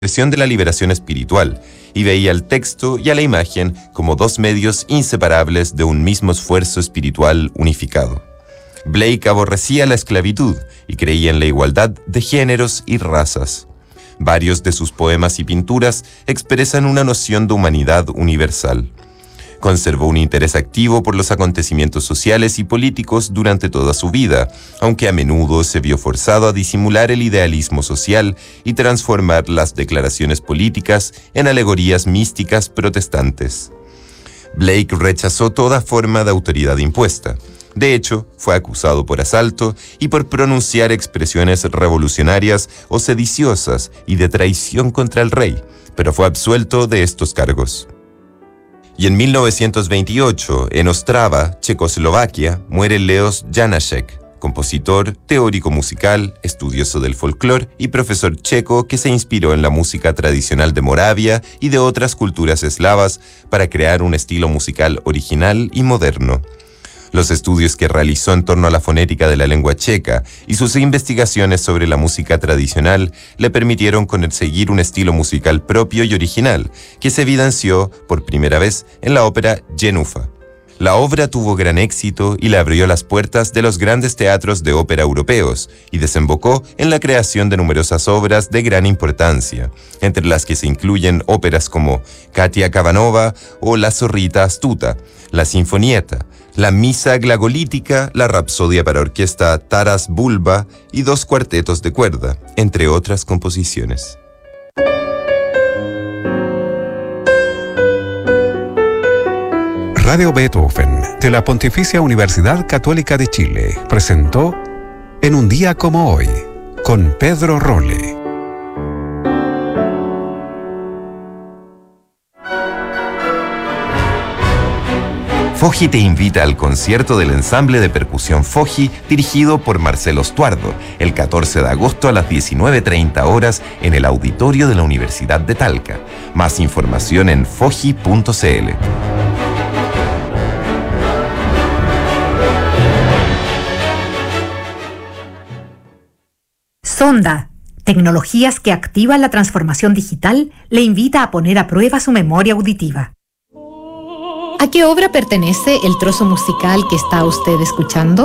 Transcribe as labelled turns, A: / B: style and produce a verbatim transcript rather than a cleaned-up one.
A: expresión de la liberación espiritual y veía al texto y a la imagen como dos medios inseparables de un mismo esfuerzo espiritual unificado. Blake aborrecía la esclavitud y creía en la igualdad de géneros y razas. Varios de sus poemas y pinturas expresan una noción de humanidad universal. Conservó un interés activo por los acontecimientos sociales y políticos durante toda su vida, aunque a menudo se vio forzado a disimular el idealismo social y transformar las declaraciones políticas en alegorías místicas protestantes. Blake rechazó toda forma de autoridad impuesta. De hecho, fue acusado por asalto y por pronunciar expresiones revolucionarias o sediciosas y de traición contra el rey, pero fue absuelto de estos cargos. Y en mil novecientos veintiocho, en Ostrava, Checoslovaquia, muere Leos Janáček, compositor, teórico musical, estudioso del folclore y profesor checo que se inspiró en la música tradicional de Moravia y de otras culturas eslavas para crear un estilo musical original y moderno. Los estudios que realizó en torno a la fonética de la lengua checa y sus investigaciones sobre la música tradicional le permitieron conseguir un estilo musical propio y original, que se evidenció por primera vez en la ópera Jenufa. La obra tuvo gran éxito y le abrió las puertas de los grandes teatros de ópera europeos y desembocó en la creación de numerosas obras de gran importancia, entre las que se incluyen óperas como Katia Kavanova o La zorrita astuta, La sinfonieta, la misa glagolítica, la rapsodia para orquesta Taras Bulba y dos cuartetos de cuerda, entre otras composiciones.
B: Radio Beethoven, de la Pontificia Universidad Católica de Chile, presentó En un día como hoy, con Pedro Rolle.
A: Foggi te invita al concierto del ensamble de percusión Foggi dirigido por Marcelo Stuardo, el catorce de agosto a las diecinueve treinta horas en el auditorio de la Universidad de Talca. Más información en foggi punto cl.
C: Sonda, tecnologías que activan la transformación digital, le invita a poner a prueba su memoria auditiva.
D: ¿A qué obra pertenece el trozo musical que está usted escuchando?